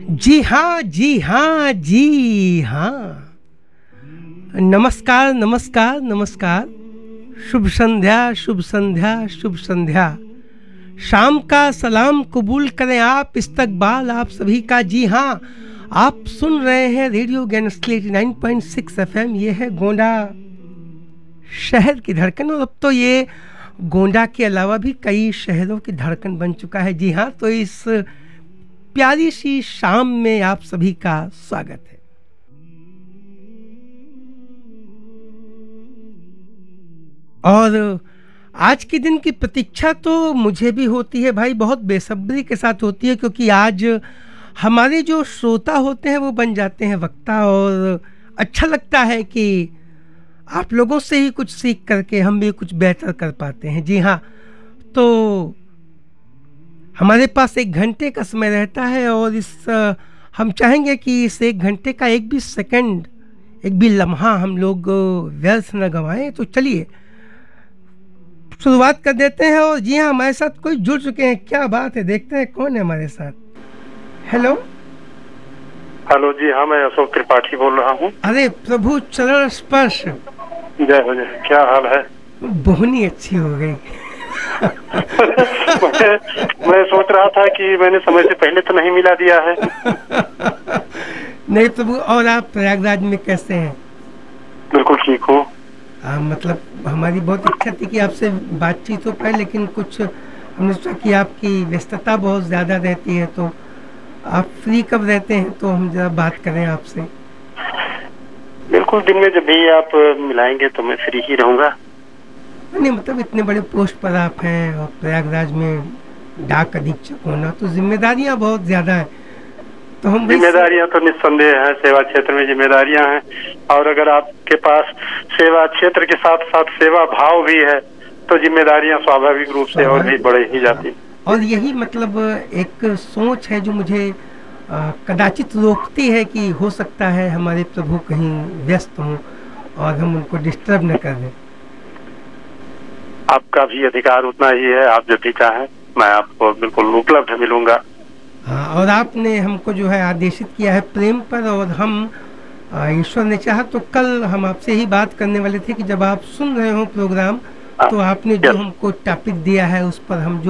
जी हाँ, जी हाँ, जी हाँ। नमस्कार, नमस्कार, नमस्कार। शुभ संध्या, शुभ संध्या, शुभ संध्या। शाम का सलाम कबूल करें आप, इस्तकबाल आप सभी का। जी हाँ, आप सुन रहे हैं रेडियो ज्ञानस्ली 89.6 FM। ये है गोंडा शहर की धड़कन, और अब तो ये गोंडा के अलावा भी कई शहरों की धड़कन बन चुका है। जी हाँ, तो इस प्यारी सी शाम में आप सभी का स्वागत है। और आज के दिन की प्रतीक्षा तो मुझे भी होती है भाई, बहुत बेसब्री के साथ होती है, क्योंकि आज हमारे जो श्रोता होते हैं वो बन जाते हैं वक्ता, और अच्छा लगता है कि आप लोगों से ही कुछ सीख करके हम भी कुछ बेहतर कर पाते हैं। जी हाँ, तो हमारे पास 1 घंटे का समय रहता है, और हम चाहेंगे कि इस 1 घंटे का एक भी सेकंड, एक भी लम्हा हम लोग व्यर्थ न गंवाएं। तो चलिए शुरुआत कर देते हैं। और जी हाँ, हमारे साथ कोई जुड़ चुके हैं, क्या बात है, देखते हैं कौन है हमारे साथ। हेलो हेलो, जी हाँ, मैं अशोक त्रिपाठी बोल रहा हूँ। अरे प्रभु चरण स्पर्श। जय हो जय। क्या हाल है? बोहनी अच्छी हो गई। मैं सोच रहा था कि मैंने समय से पहले तो नहीं मिला दिया है। नहीं प्रभु, और आप प्रयागराज में कैसे हैं? बिल्कुल ठीक हूँ। मतलब हमारी बहुत इच्छा थी कि आपसे बातचीत हो पाए, लेकिन कुछ हमने सोचा कि आपकी व्यस्तता बहुत ज़्यादा रहती है, तो आप फ्री कब रहते हैं तो हम जरा बात करें आपसे। बिल्कुल, दिन में जब भी आप मिलाएंगे तो मैं फ्री ही रहूँगा। नहीं मतलब इतने बड़े पोस्ट पर आप हैं, और प्रयागराज में डाक अधीक्षक होना, तो जिम्मेदारियां बहुत ज़्यादा हैं। तो हम जिम्मेदारियां तो निस्संदेह हैं, सेवा क्षेत्र में जिम्मेदारियां हैं, और अगर आपके पास सेवा क्षेत्र के साथ साथ सेवा भाव भी है तो जिम्मेदारियां स्वाभाविक रूप से और भी बढ़ ही जाती। और यही मतलब एक सोच है जो मुझे कदाचित रोकती है कि हो सकता है हमारे प्रभु कहीं व्यस्त हों और हम उनको डिस्टर्ब न कर दें। आपका भी अधिकार उतना ही है, आप जब भी चाहें मैं आपको बिल्कुल उपलब्ध मिलूंगा। हाँ, और आपने हमको जो है आदेशित किया है प्रेम पर, और हम ईश्वर ने चाहा तो कल हम आपसे ही बात करने वाले थे कि जब आप सुन रहे हो प्रोग्राम, तो आपने जो हमको टॉपिक दिया है उस पर हम जो